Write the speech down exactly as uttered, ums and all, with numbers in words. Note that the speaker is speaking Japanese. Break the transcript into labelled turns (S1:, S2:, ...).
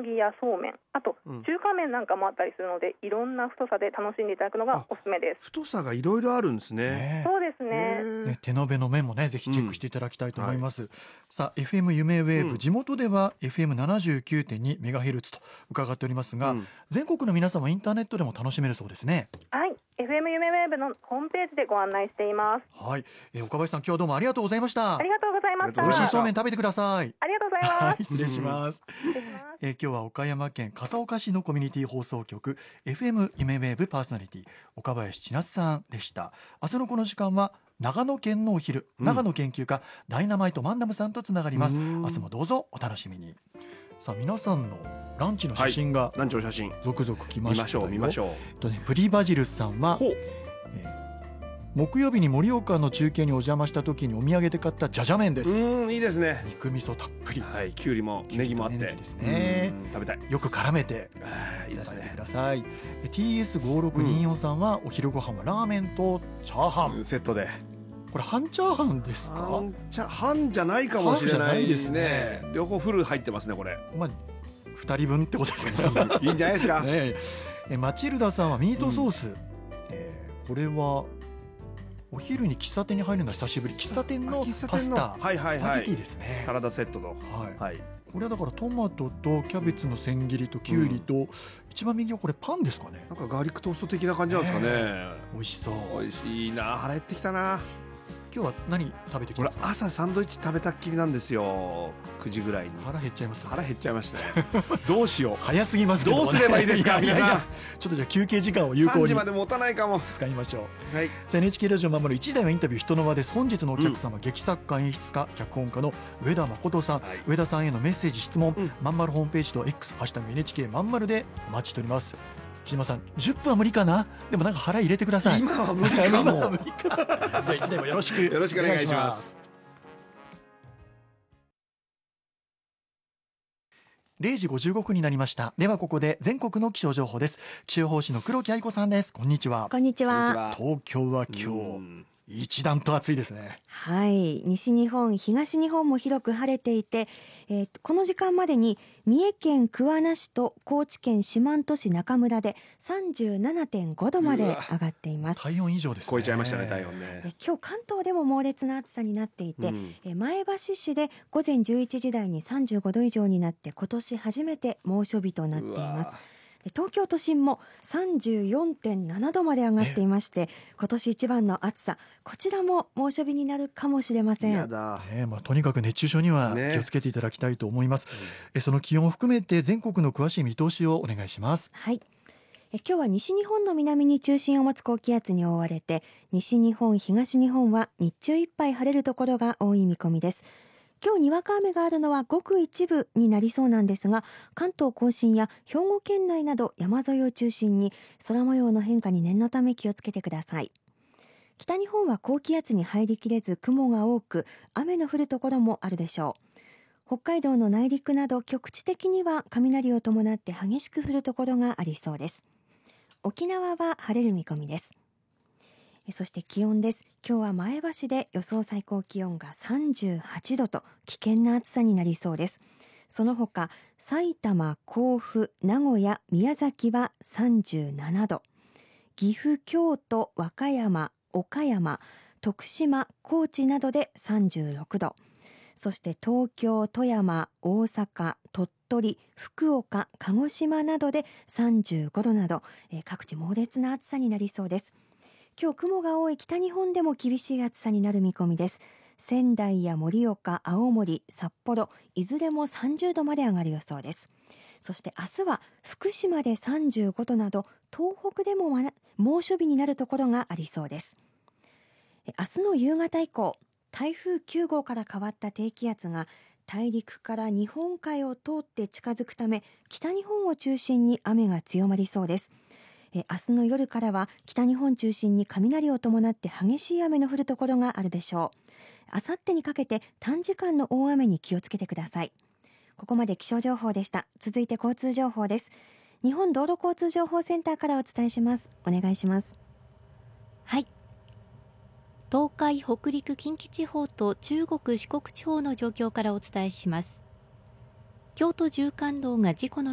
S1: 麦やそうめん、あと
S2: うん
S1: 中華麺なんかもあったりするので、いろんな太さで楽しんでいただくのがおすすめです。
S2: 太さがいろいろあるんですね。
S3: ね
S1: そうですね。
S2: へー
S3: ね、手延べの麺もねぜひチェックしていただきたいと思います、さあ エフエム 夢ウェーブ、
S2: うん
S3: 地元では エフエムななじゅうきゅうてんに メガヘルツと伺っておりますが、
S2: うん
S3: 全国の皆さんもインターネットでも楽しめるそうですね。
S1: はい、エフエム 夢ウェーブのホームページでご案内しています。
S3: はい、えー岡林さん今日はどうもありがとうございました。
S1: ありがとうございました。
S3: 美味しいそうめ
S1: ん。
S3: ん食べてください。
S1: ありがとうございます。
S3: はい、失礼します。
S1: 失礼します。
S3: えー今日は岡山県笠岡市のコミュニティ放送局 エフエム 夢ウェーブパーソナリティ岡林千夏さんでした。明日のこの時間は長野県のお昼、
S2: うん
S3: 長野研究家ダイナマイトマンダムさんとつながります。
S2: うん
S3: 明日もどうぞお楽しみに。さあ皆さんのランチの写真が
S2: ランチの写真
S3: 続々来ま
S2: 見まし
S3: したよ。
S2: ょう見ましょう。
S3: えっとね、プリバジルさんは
S2: ほう
S3: えー木曜日に盛岡の中継にお邪魔した時にお土産で買ったじゃじゃ麺です。
S2: うんいいですね。
S3: 肉味噌たっぷり、
S2: はい、きゅうりもネギもあって
S3: きゅうりとネギですね
S2: うん食べたい。
S3: よく絡めて
S2: あーいいです
S3: 食べてく
S2: ね。
S3: ださい。え ティーエスごろくにーよん さんはお昼ご飯はラーメンとチャーハン、
S2: セットで
S3: これ半チャーハンですか？
S2: 半じゃ半じゃないかもしれないですね。
S3: 半じゃないです
S2: 両方フル入ってますねこれ。
S3: まあふたりぶんってことですか
S2: いいんじゃないですか。
S3: ねええマチルダさんはミートソース、えーこれはお昼に喫茶店に入るのは久しぶり。喫茶店の
S2: あ喫茶
S3: パスタ、
S2: 店のはいはいはい
S3: スパゲティですね。
S2: サラダセットと、
S3: はい
S2: はい、
S3: これはだからトマトとキャベツの千切りときゅうりと、一番右はこれパンですかね。
S2: なんかガーリックトースト的な感じなんですかね。
S3: 美味しそう。
S2: 美味しいな、腹減ってきたな。
S3: 今日は何食べてきたん
S2: 俺
S3: ですか？
S2: 朝サンドイッチ食べたっきりなんですよ。くじぐらいに
S3: 腹減っちゃいますね。
S2: 腹減っちゃいましたね。どうしよう。
S3: 早すぎますけど、
S2: どうすればいいですか
S3: ややや
S2: 皆さん。
S3: ちょっとじゃあ休憩時間を有効
S2: さん
S3: に
S2: じまで持たないかも。
S3: 使いましょう。
S2: はい。
S3: さあ エヌエイチケー ラジオ守る一台のインタビュー人の輪です。本日のお客様、劇作家演出家脚本家の上田誠さん、
S2: はい
S3: 上田さんへのメッセージ質問、
S2: うん
S3: まんまるホームページと X ハッシュタグ エヌエイチケー まんまるでお待ちしております。木島さんじゅっぷんは無理かな。でもなんか腹入れてください。
S2: 今は無理かも
S3: 今は無理か。じゃあ一台もよろしく
S2: よろしくお願いします。
S3: れいじごじゅうごふんになりました。ではここで全国の気象情報です。気象予報士の黒木愛子さんです。こんにちは。
S4: こんにちは。
S2: こんにちは。
S3: 東京は今
S2: うん
S3: 日一段と暑いですね。
S4: はい、西日本、東日本も広く晴れていて、えーとこの時間までに三重県桑名市と高知県四万十市中村で さんじゅうななてんごどまで上がっています。
S3: 体温以上ですね。
S2: 超えちゃいましたね、体温
S4: で
S2: ね。
S4: 今日関東でも猛烈な暑さになっていて、
S2: うん
S4: えー前橋市で午前じゅういちじ台にさんじゅうごど以上になって今年初めて猛暑日となっています
S2: うわ。
S4: で東京都心も さんじゅうよんてんななどまで上がっていまして、今年一番の暑さ、こちらも猛暑日になるかもしれません。
S2: やだ。
S3: ねまあ、とにかく熱中症には
S2: ね
S3: 気をつけていただきたいと思います。えその気温を含めて全国の詳しい見通しをお願いします。
S4: はい。え今日は西日本の南に中心を持つ高気圧に覆われて、西日本、東日本は日中いっぱい晴れるところが多い見込みです。今日にわか雨があるのはごく一部になりそうなんですが、関東甲信や兵庫県内など山沿いを中心に空模様の変化に念のため気をつけてください。北日本は高気圧に入りきれず雲が多く、雨の降るところもあるでしょう。北海道の内陸など局地的には雷を伴って激しく降るところがありそうです。沖縄は晴れる見込みです。そして気温です。今日は前橋で予想最高気温がさんじゅうはちどと危険な暑さになりそうです。その他、埼玉、甲府、名古屋、宮崎はさんじゅうななど、岐阜、京都、和歌山、岡山、徳島、高知などでさんじゅうろくど、そして東京、富山、大阪、鳥取、福岡、鹿児島などでさんじゅうごどなど、えー各地猛烈な暑さになりそうです。今日雲が多い北日本でも厳しい暑さになる見込みです。仙台や盛岡、青森、札幌、いずれもさんじゅうどまで上がる予想です。そして明日は福島でさんじゅうごどなど、東北でも猛暑日になるところがありそうです。明日の夕方以降、台風きゅうごうから変わった低気圧が大陸から日本海を通って近づくため、北日本を中心に雨が強まりそうです。え明日の夜からは北日本中心に雷を伴って激しい雨の降るところがあるでしょう。あさってにかけて短時間の大雨に気をつけてください。ここまで気象情報でした。続いて交通情報です。日本道路交通情報センターからお伝えします。お願いします。
S5: はい。東海、北陸、近畿地方と中国、四国地方の状況からお伝えします。京都縦貫道が事故の